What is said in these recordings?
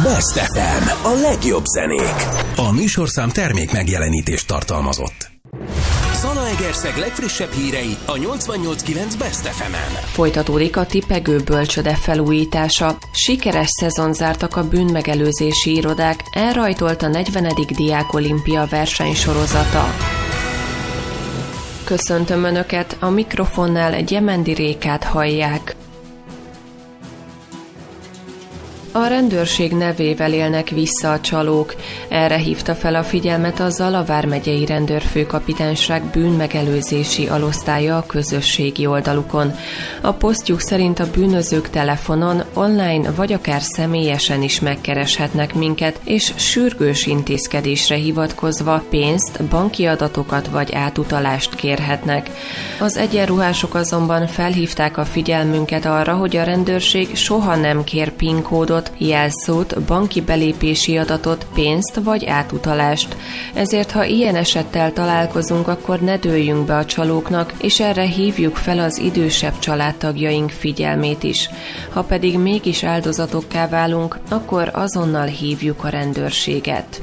Best FM, a legjobb zenék. A műsorszám termék megjelenítést tartalmazott. Zalaegerszeg legfrissebb hírei a 88.9 Best FM-en. Folytatódik a Tipegő bölcsöde felújítása. Sikeres szezon zártak a bűnmegelőzési irodák, elrajtolt a 40. Diákolimpia versenysorozata. Köszöntöm Önöket, a mikrofonnál Gyemendi Rékát hallják. A rendőrség nevével élnek vissza a csalók. Erre hívta fel a figyelmet a Zala vármegyei rendőrfőkapitányság bűnmegelőzési alosztálya a közösségi oldalukon. A posztjuk szerint a bűnözők telefonon, online vagy akár személyesen is megkereshetnek minket, és sürgős intézkedésre hivatkozva pénzt, banki adatokat vagy átutalást kérhetnek. Az egyenruhások azonban felhívták a figyelmünket arra, hogy a rendőrség soha nem kér PIN kódot, jelszót, banki belépési adatot, pénzt vagy átutalást. Ezért, ha ilyen esettel találkozunk, akkor ne dőljünk be a csalóknak, és erre hívjuk fel az idősebb családtagjaink figyelmét is. Ha pedig mégis áldozatokká válunk, akkor azonnal hívjuk a rendőrséget.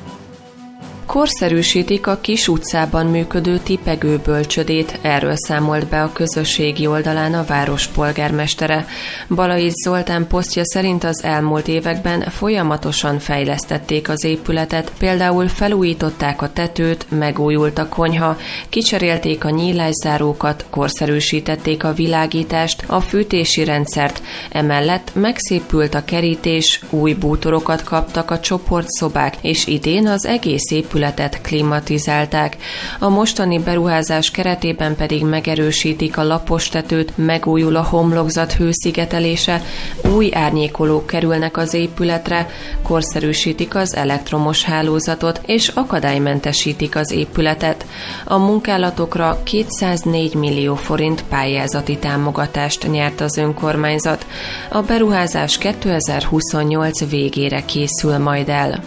Korszerűsítik a Kis utcában működő Tipegő bölcsödét, erről számolt be a közösségi oldalán a város polgármestere. Balaisz Zoltán posztja szerint az elmúlt években folyamatosan fejlesztették az épületet, például felújították a tetőt, megújult a konyha, kicserélték a nyílászárókat, korszerűsítették a világítást, a fűtési rendszert, emellett megszépült a kerítés, új bútorokat kaptak a csoportszobák, és idén az egész épületet klimatizálták. A mostani beruházás keretében pedig megerősítik a lapos tetőt, megújul a homlokzat hőszigetelése, új árnyékolók kerülnek az épületre, korszerűsítik az elektromos hálózatot, és akadálymentesítik az épületet. A munkálatokra 204 millió forint pályázati támogatást nyert az önkormányzat. A beruházás 2028 végére készül majd el.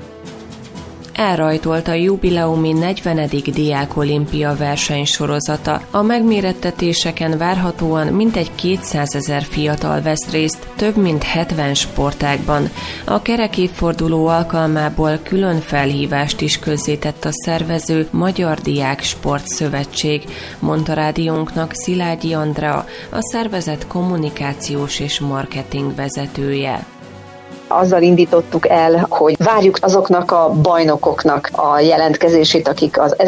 Elrajtolt a jubileumi 40. Diákolimpia versenysorozata. A megmérettetéseken várhatóan mintegy 200 000 fiatal vesz részt több mint 70 sportágban. A kerekévforduló alkalmából külön felhívást is közzétett a szervező Magyar Diák Sportszövetség, mondta rádiónknak Szilágyi Andrea, a szervezet kommunikációs és marketing vezetője. Azzal indítottuk el, hogy várjuk azoknak a bajnokoknak a jelentkezését, akik az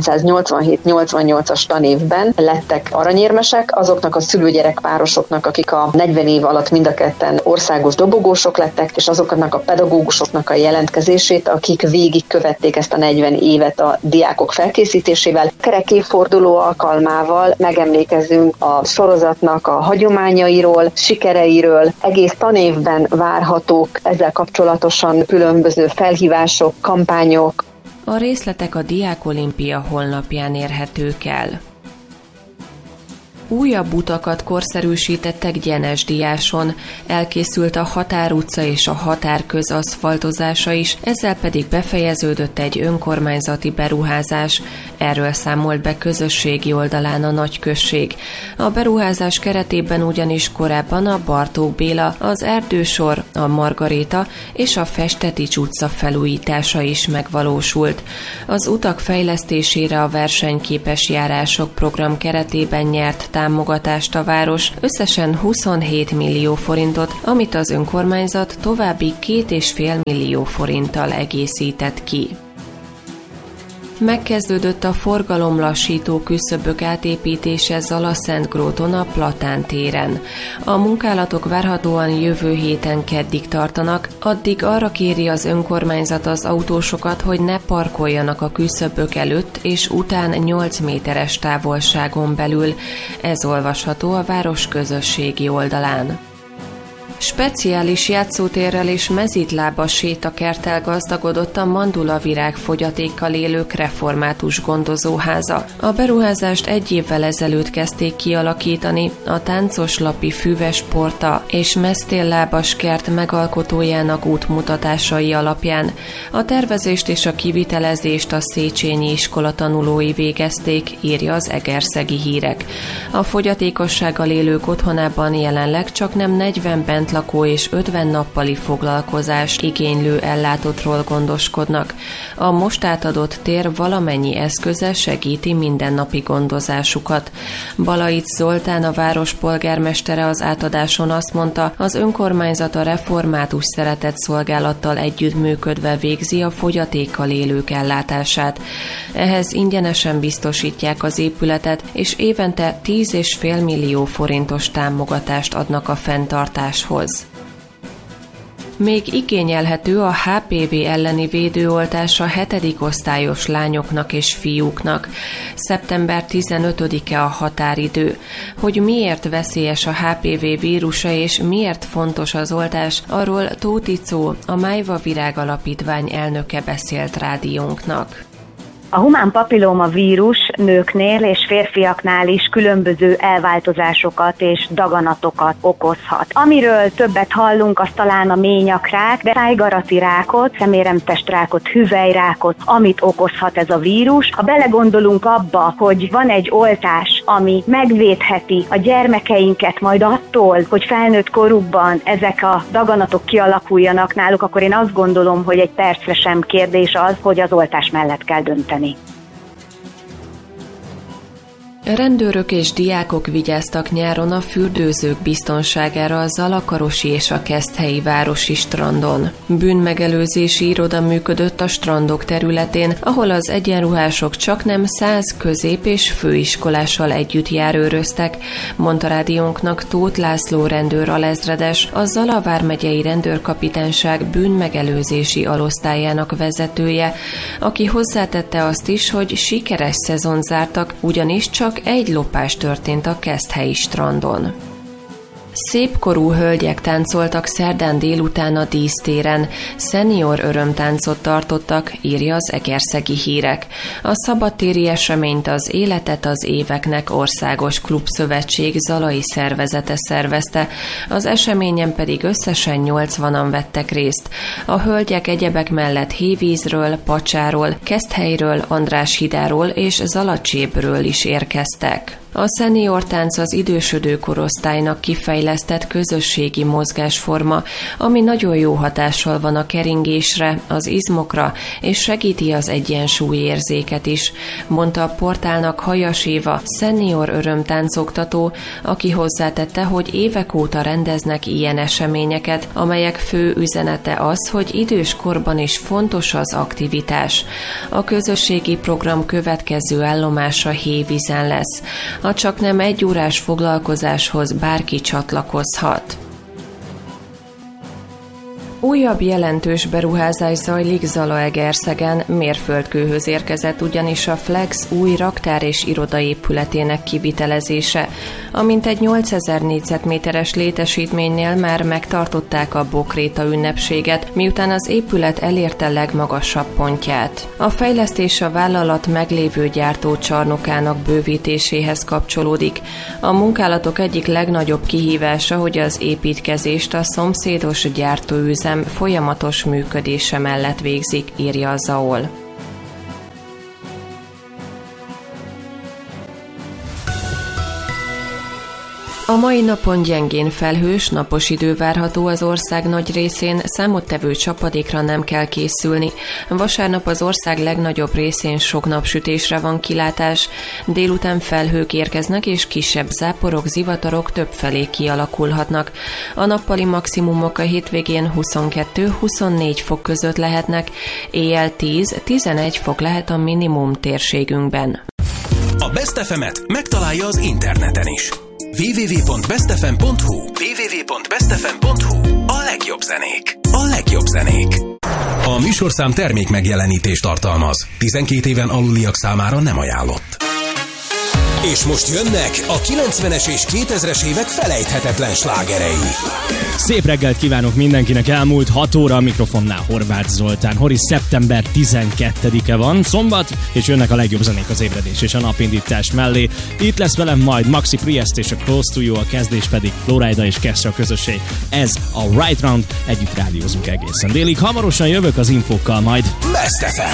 1987-88-as tanévben lettek aranyérmesek, azoknak a szülőgyerekpárosoknak, akik a 40 év alatt mind a ketten országos dobogósok lettek, és azoknak a pedagógusoknak a jelentkezését, akik végigkövették ezt a 40 évet a diákok felkészítésével. Kerekévforduló alkalmával megemlékezünk a sorozatnak a hagyományairól, sikereiről, egész tanévben várhatók ezzel kapcsolatosan különböző felhívások, kampányok. A részletek a Diákolimpia honlapján érhetők el. Újabb utakat korszerűsítettek Gyenesdiáson, elkészült a Határ utca és a Határköz aszfaltozása is, ezzel pedig befejeződött egy önkormányzati beruházás. Erről számolt be közösségi oldalán a nagyközség. A beruházás keretében ugyanis korábban a Bartók Béla, az Erdősor, a Margaréta és a Festetics utca felújítása is megvalósult. Az utak fejlesztésére a versenyképes járások program keretében nyert támogatást a város, összesen 27 millió forintot, amit az önkormányzat további 2,5 millió forinttal egészített ki. Megkezdődött a forgalomlassító küszöbök átépítése Zala-Szentgróton a Platán téren. A munkálatok várhatóan jövő héten keddig tartanak, addig arra kéri az önkormányzat az autósokat, hogy ne parkoljanak a küszöbök előtt és után 8 méteres távolságon belül. Ez olvasható a város közösségi oldalán. Speciális játszótérrel és mezitlábas sétakerttel gazdagodott a Mandulavirág fogyatékkal élők református gondozóháza. A beruházást 1 évvel ezelőtt kezdték kialakítani a Táncoslapi Füvesporta és Mesztéllábas kert megalkotójának útmutatásai alapján. A tervezést és a kivitelezést a Széchenyi iskola tanulói végezték, írja az Egerszegi Hírek. A fogyatékossággal élők otthonában jelenleg csaknem 40 bent bentlakó és 50 nappali foglalkozást igénylő ellátottról gondoskodnak. A most átadott tér valamennyi eszköze segíti mindennapi gondozásukat. Balaics Zoltán, a város polgármestere az átadáson azt mondta, az önkormányzat a református szeretetszolgálattal együttműködve végzi a fogyatékkal élők ellátását. Ehhez ingyenesen biztosítják az épületet, és évente 10,5 millió forintos támogatást adnak a fenntartáshoz. Még igényelhető a HPV elleni védőoltás a 7. osztályos lányoknak és fiúknak. Szeptember 15-e a határidő. Hogy miért veszélyes a HPV vírusa és miért fontos az oltás, arról Tóth Icó, a Májva Virág Alapítvány elnöke beszélt rádiónknak. A humán papillóma vírus nőknél és férfiaknál is különböző elváltozásokat és daganatokat okozhat. Amiről többet hallunk, az talán a ményakrák, de szájgarati rákot, szeméremtestrákot, hüvelyrákot, amit okozhat ez a vírus. Ha belegondolunk abba, hogy van egy oltás, ami megvédheti a gyermekeinket majd attól, hogy felnőtt korukban ezek a daganatok kialakuljanak náluk, akkor én azt gondolom, hogy egy percre sem kérdés az, hogy az oltás mellett kell dönteni. Rendőrök és diákok vigyáztak nyáron a fürdőzők biztonságára a Zalakarosi és a Keszthelyi városi strandon. Bűnmegelőzési iroda működött a strandok területén, ahol az egyenruhások csaknem 100 közép- és főiskolással együtt járőröztek, mondta rádiónknak Tóth László rendőr alezredes, a Zala vármegyei rendőrkapitányság bűnmegelőzési alosztályának vezetője, aki hozzátette azt is, hogy sikeres szezont zártak, ugyanis csak egy lopás történt a Keszthelyi strandon. Szépkorú hölgyek táncoltak szerdán délután a dísztéren. Szenior örömtáncot tartottak, írja az Egerszegi Hírek. A szabadtéri eseményt az Életet az éveknek országos klubszövetség zalai szervezete szervezte, az eseményen pedig összesen 80-an vettek részt. A hölgyek egyebek mellett Hévízről, Pacsáról, Keszthelyről, Andráshidáról és Zalacsébről is érkeztek. A szenior tánc az idősödő korosztálynak kifejlesztett közösségi mozgásforma, ami nagyon jó hatással van a keringésre, az izmokra, és segíti az egyensúlyérzéket is, mondta a portálnak Hajas Éva, szenior örömtáncoktató, aki hozzátette, hogy évek óta rendeznek ilyen eseményeket, amelyek fő üzenete az, hogy időskorban is fontos az aktivitás. A közösségi program következő állomása Hévízen lesz. A csaknem 1 órás foglalkozáshoz bárki csatlakozhat. Újabb jelentős beruházás zajlik Zalaegerszegen, mérföldkőhöz érkezett ugyanis a Flex új raktár és irodaépületének kivitelezése. A mintegy 8000 négyzetméteres létesítménynél már megtartották a Bokréta ünnepséget, miután az épület elérte legmagasabb pontját. A fejlesztés a vállalat meglévő gyártócsarnokának bővítéséhez kapcsolódik. A munkálatok egyik legnagyobb kihívása, hogy az építkezést a szomszédos gyártóüzem folyamatos működése mellett végzik, írja a ZAOL. A mai napon gyengén felhős, napos idő várható az ország nagy részén, számottevő csapadékra nem kell készülni. Vasárnap az ország legnagyobb részén sok napsütésre van kilátás, délután felhők érkeznek és kisebb záporok, zivatarok többfelé kialakulhatnak. A nappali maximumok a hétvégén 22-24 fok között lehetnek, éjjel 10-11 fok lehet a minimum térségünkben. A Best FM-et megtalálja az interneten is. www.bestfm.hu A legjobb zenék. A legjobb zenék. A műsorszám termék megjelenítést tartalmaz. 12 éven aluliak számára nem ajánlott. És most jönnek a 90-es és 2000-es évek felejthetetlen slágerei. Szép reggelt kívánok mindenkinek, elmúlt 6 óra, a mikrofonnál Horváth Zoltán. Hori, szeptember 12-e van, szombat, és jönnek a legjobb zenék az ébredés és a napindítás mellé. Itt lesz velem majd Maxi Priest és a Close to You, a kezdés pedig Florida és Kestra a közösség. Ez a Right Round, együtt rádiózunk egészen délig. Hamarosan jövök az infókkal majd. Best FM.